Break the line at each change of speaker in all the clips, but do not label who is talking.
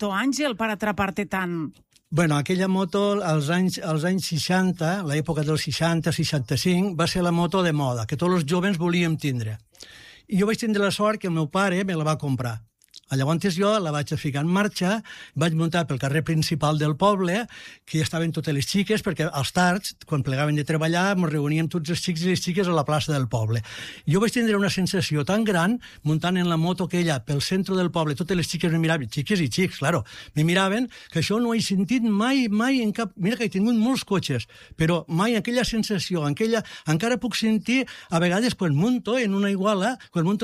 moto, Àngel, per atrapar-te tant?
Bueno, aquella moto, als anys 60, l'època dels 60-65, va ser la moto de moda, que tots els joves volíem tindre. I jo vaig tindre la sort que el meu pare me la va comprar. Llavors jo la vaig ficar en marxa, vaig muntar pel carrer principal del poble, que hi estaven totes les xiques, perquè als tards, quan plegaven de treballar, ens reuníem tots els xics i les xiques a la plaça del poble. Jo vaig tindre una sensació tan gran, muntant en la moto aquella pel centre del poble, totes les xiques me miraven, xiques i xics, claro, me miraven, que això no he sentit mai en cap... Mira que he tingut molts cotxes, però mai aquella sensació, encara puc sentir, a vegades, quan munto en una Iguala,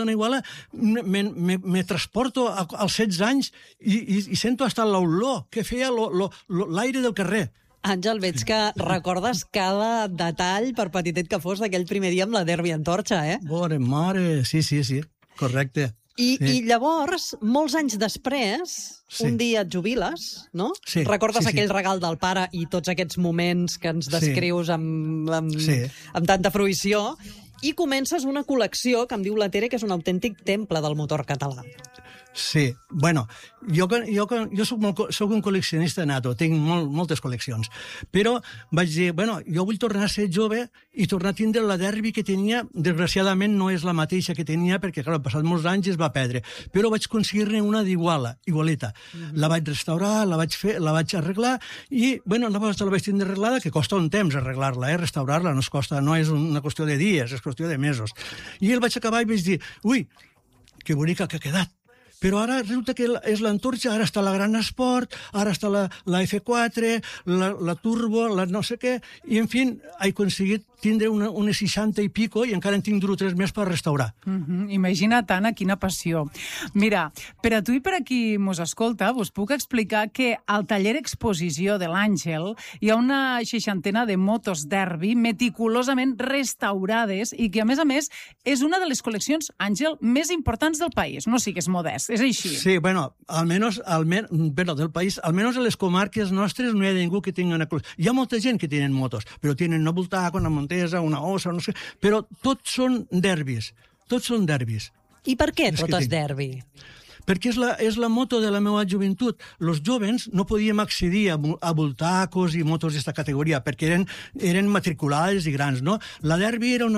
me transporto als 16 anys i sento hasta l'olor que feia l'aire del carrer.
Àngel, veig que recordes cada detall, per petitet que fos, d'aquell primer dia amb la Derbi Antorxa, eh?
Bona mare, sí, correcte.
I llavors, molts anys després, un dia et jubiles, no?
Sí.
Recordes aquell regal del pare i tots aquests moments que ens descrius amb tanta fruïció, i comences una col·lecció que em diu la Tere que és un autèntic temple del motor català.
Sí, bueno, jo soc un col·leccionista nato, tinc moltes col·leccions, però vaig dir, bueno, jo vull tornar a ser jove i tornar a tindre la Derbi que tenia. Desgraciadament no és la mateixa que tenia, perquè, clar, han passat molts anys i es va perdre, però vaig aconseguir-ne una igualeta. La vaig restaurar, la vaig arreglar, i, bueno, la vaig tindre arreglada, que costa un temps arreglar-la, restaurar-la, no és una qüestió de dies, és qüestió de mesos. I el vaig acabar i vaig dir, ui, que bonica que ha quedat. Però ara resulta que és l'Antorxa, ara està la Gran Esport, ara està la F4, la Turbo, la no sé què, i en fi, he aconseguit tindre unes 60 i pico i encara en tinc 3 més per restaurar.
Imagina't, Anna, quina passió. Mira, per a tu i per a qui mos escolta, us puc explicar que al taller exposició de l'Àngel hi ha una 60ena de motos Derbi meticulosament restaurades i que, a més, és una de les col·leccions, Àngel, més importants del país. No sigues modest, és així.
Sí, bueno, almenys del país, almenys a les comarques nostres no hi ha ningú que tingui una col·lecció. Hi ha molta gent que tenen motos, però tenen una Bultaco, una Montesa, una Ossa, no sé, però tots són derbis. Tots són derbis.
I per què totes derbi?
Perquè és la moto de la meva joventut. Els joves no podíem accedir a Bultacos i motos d'aquesta categoria, perquè eren matriculades i grans, no? La Derbi era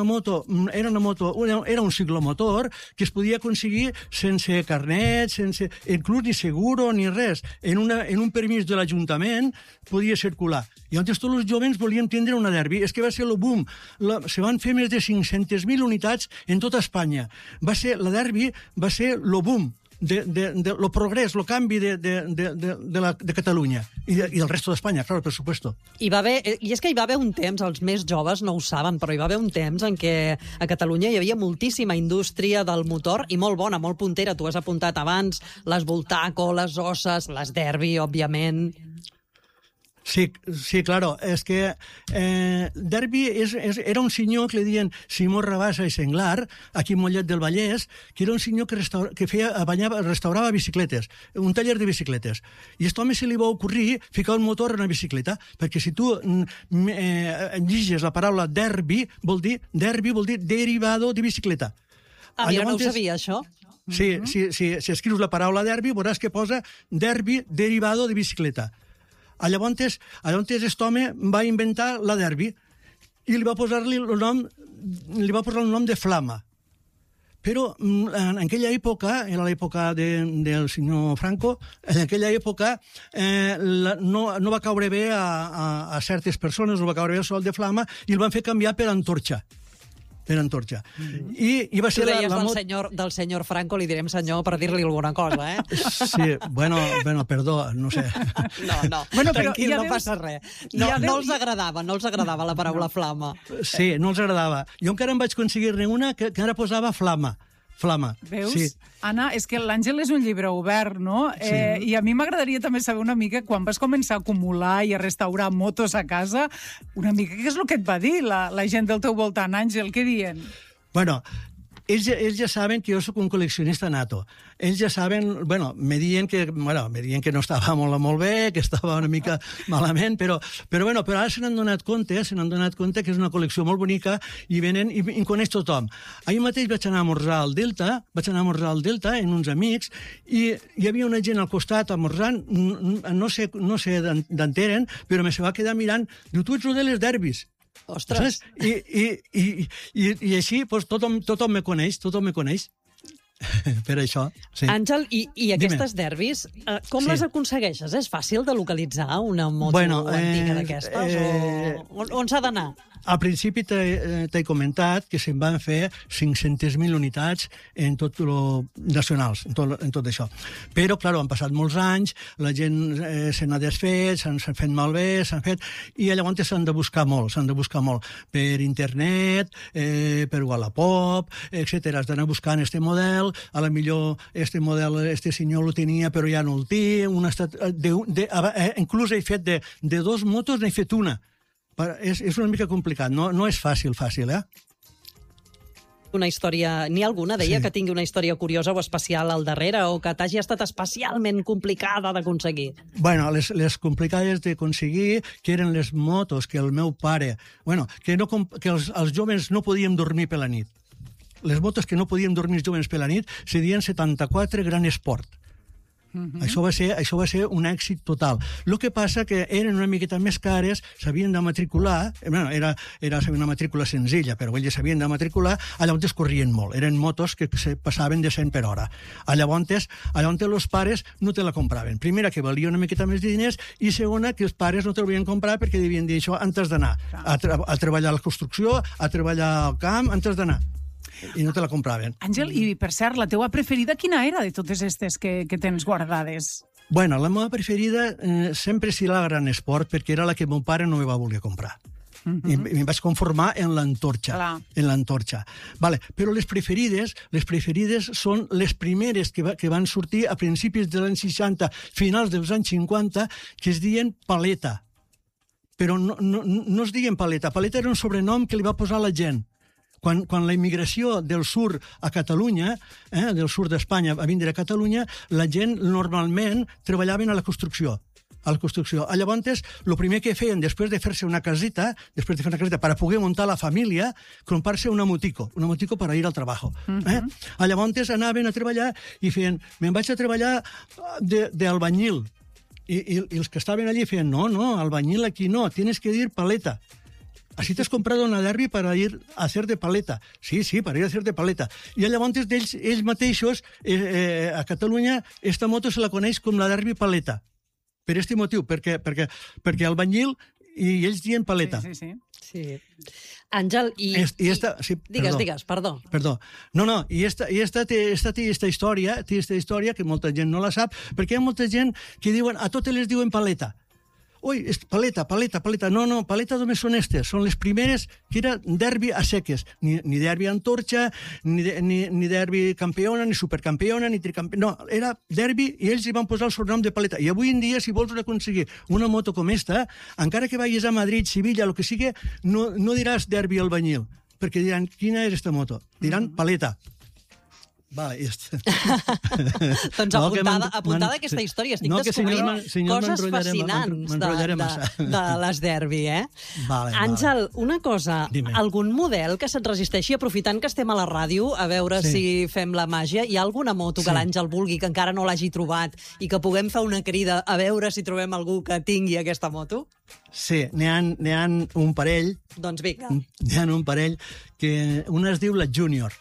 un ciclomotor que es podia aconseguir sense carnet, sense inclús ni seguro ni res. En un permís de l'Ajuntament podia circular. I llavors tots els joves volíem tindre una Derbi. És que va ser el boom. Se van fer més de 500.000 unitats en tota Espanya. La Derbi va ser el boom lo progrés, lo canvi de Catalunya i del resto d'Espanya, claro, per supuesto.
I és que hi va haver un temps, els més joves no ho saben, però hi va haver un temps en què a Catalunya hi havia moltíssima indústria del motor i molt bona, molt puntera. Tu has apuntat abans les Bultaco, les Osses, les Derbi, òbviament.
Sí, claro, és que Derbi era un senyor que li deien Simó Rabassa i Senglar, aquí a Mollet del Vallès, que era un senyor que restaurava bicicletes, un taller de bicicletes. I a aquest home se li va ocorrir ficar un motor en una bicicleta, perquè si tu llegis la paraula Derbi vol dir derivado de bicicleta.
Jo no ho sabia, això.
Sí, si escrius la paraula Derbi veuràs que posa Derbi derivado de bicicleta. Llavors, aquest home va inventar la Derbi i li va posar el nom de Flama. Però en aquella època, era l'època del senyor Franco, en aquella època no va caure bé a certes persones, no va caure bé el sol de Flama i el van fer canviar per Antorxa. I va ser
tu deies del senyor Franco, li direm senyor per dir-li alguna cosa, eh?
Sí, bueno, perdó, no sé.
No, tranquil, no passa res. No els agradava la paraula flama.
Sí, no els agradava. Jo encara em vaig aconseguir-ne una que ara posava Flama.
Veus?
Sí.
Anna, és que l'Àngel és un llibre obert, no?
Sí.
I a mi m'agradaria també saber una mica, quan vas començar a acumular i a restaurar motos a casa, una mica què és el que et va dir la gent del teu voltant, Àngel? Què diuen?
Bueno, ells ja saben que jo sóc un col·leccionista nato. Ells ja saben, me diuen que no estava molt bé, que estava una mica malament, però ara se n'han donat compte que és una col·lecció molt bonica i venen i coneix tothom. Ahir mateix vaig anar a esmorzar al Delta, en uns amics, i hi havia una gent al costat esmorzant, no sé d'on eren, però me se va quedar mirant, diu, tu ets el de les derbis.
Ostres!
I així tothom me coneix. Per això, sí.
Àngel, i aquestes derbis, com les aconsegueixes? És fàcil de localitzar una moto antiga d'aquestes? On s'ha d'anar?
Al principi t'he comentat que se'n van fer 500.000 unitats en tot lo nacionals, en tot això. Però, clar, han passat molts anys, la gent se n'ha desfet, s'han fet malbé, i llavors s'han de buscar molt, per internet, per Wallapop, etc. Has d'anar buscant este model, a la millor este model, este senyor lo tenia, però ja no el té, inclús he fet de dos motos, n'he fet una. És una mica complicat, no és fàcil,
Una història, n'hi ha alguna, deia, que tingui una història curiosa o especial al darrere, o que t'hagi estat especialment complicada d'aconseguir?
Bueno, les complicades d'aconseguir, que eren les motos que el meu pare... que els joves no podíem dormir per la nit. Les motos que no podíem dormir els joves per la nit se deien 74 Gran Sport. Això va ser un èxit total. El que passa que eren una miqueta més cares, s'havien de matricular, era una matrícula senzilla, però ells s'havien de matricular, llavors corrien molt. Eren motos que se passaven de 100 per hora. Llavors els pares no te la compraven. Primera, que valia una miqueta més de diners, i segona, que els pares no te la volien comprar perquè devien dir això antes d'anar a treballar a la construcció, a treballar al camp, antes d'anar. I no te la compraven.
Àngel, i per cert, la teua preferida quina era de totes aquestes que tens guardades?
Bueno, la meva preferida sempre serà la Gran Sport, perquè era la que meu pare no me va voler comprar. I em vaig conformar en l'Antorcha. Vale. Però les preferides són les primeres que van sortir a principis dels anys 60, finals dels anys 50, que es diuen Paleta. Però no es diuen Paleta. Paleta era un sobrenom que li va posar la gent. Quan la immigració del sud a Catalunya, del sud d'Espanya a vindre a Catalunya, la gent normalment treballaven a la construcció. Llavors, el primer que feien després de fer una casita per poder muntar la família, comprar-se una motico per ir al treball. Llavors anaven a treballar i feien, me'n vaig a treballar d'albañil. I els que estaven allí feien, no, albañil aquí no, tienes que dir paleta. Así te has comprado una derbi para ir a hacer de paleta. Sí, para ir a hacer de paleta. I llavors ells mateixos, a Catalunya, esta moto se la coneix com la derbi paleta. Per aquest motiu, perquè albañil i ells diuen paleta.
Sí. Àngel, Digues, perdó.
No, i esta història que molta gent no la sap, perquè hi ha molta gent que diuen, a totes les diuen paleta. Ui, paleta. No, paleta només són estes. Són les primeres que era derbi a seques. Ni derbi Antorcha, ni derbi campiona, ni supercampiona, ni tricampiona. No, era derbi i ells hi van posar el sobrenom de paleta. I avui en dia, si vols aconseguir una moto com esta, encara que vagis a Madrid, Sevilla, el que sigui, no diràs derbi albañil, perquè diran, quina és esta moto? Diran paleta. Vale,
doncs apuntada aquesta història. Estic descobrint coses fascinants de les derbi, Àngel, una cosa, algun model que se't resisteixi, aprofitant que estem a la ràdio, a veure si fem la màgia, hi ha alguna moto que l'Àngel vulgui, que encara no l'hagi trobat, i que puguem fer una crida a veure si trobem algú que tingui aquesta moto?
Sí, n'hi ha un parell.
Doncs vinga.
N'hi ha un parell que una es diu la Junior,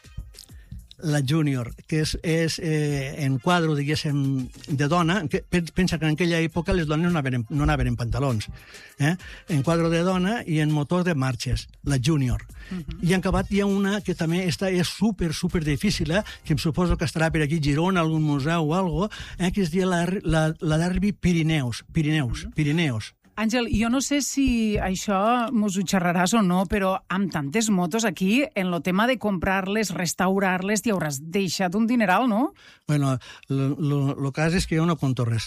que és en quadre, diguéssim, de dona. Pensa que en aquella època les dones no anaven en pantalons. En quadre de dona i en motor de marxes, la Junior. I en acabat hi ha una que també és super difícil, que em suposo que estarà per aquí a Girona, algun museu o alguna cosa, que es diu la derbi Pirineus.
Àngel, jo no sé si això mos ho xerraràs o no, però amb tantes motos aquí, en el tema de comprar-les, restaurar-les, t'hi hauràs deixat un dineral, no?
Bueno, el cas és que jo no conto res.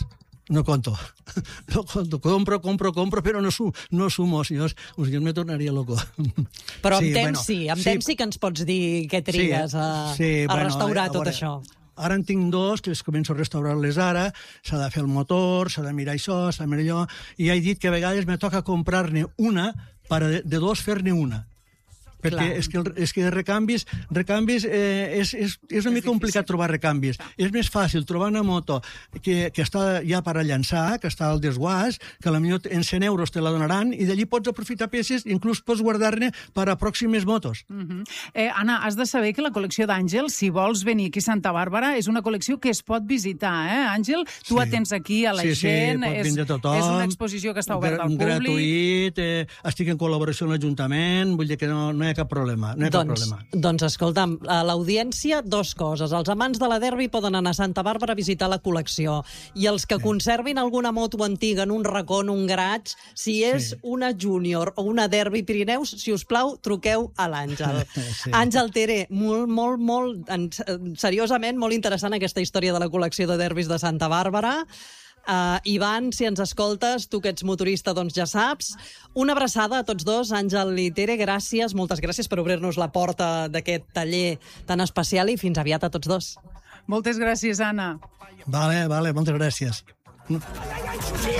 No conto. No conto. Compro, però no sumo, si no me tornaria loco.
Però amb temps sí que ens pots dir què trigues a restaurar tot això.
Ara en tinc dos, que les començo a restaurar-les ara, s'ha de fer el motor, s'ha de mirar això, s'ha de mirar allò, i he dit que a vegades me toca comprar-ne una per de dos fer-ne una. Perquè és que recanvis és una mica complicat trobar recanvis. És més fàcil trobar una moto que està ja per a llançar, que està al desguàs, que potser en 100 euros te la donaran, i d'allí pots aprofitar peces, inclús pots guardar-ne per a pròximes motos.
Anna, has de saber que la col·lecció d'Àngel, si vols venir aquí a Santa Bàrbara, és una col·lecció que es pot visitar, Àngel? Tu la tens aquí a la gent.
Sí, pot vindre tothom.
És una exposició que està oberta al públic.
Gratuït, estic en col·laboració amb l'Ajuntament, vull dir que no hi ha cap problema.
Doncs escolta'm, a l'audiència, dues coses. Els amants de la derbi poden anar a Santa Bàrbara a visitar la col·lecció. I els que conservin alguna moto antiga en un racó, en un garatge, si és una Júnior o una Derbi Pirineus, si us plau, truqueu a l'Àngel. Àngel Tere, molt, seriosament, molt interessant aquesta història de la col·lecció de derbis de Santa Bàrbara. Ivan, si ens escoltes, tu que ets motorista, doncs ja saps. Una abraçada a tots dos, Àngel i Tere, gràcies, moltes gràcies per obrir-nos la porta d'aquest taller tan especial i fins aviat a tots dos.
Moltes gràcies, Anna.
Vale, moltes gràcies.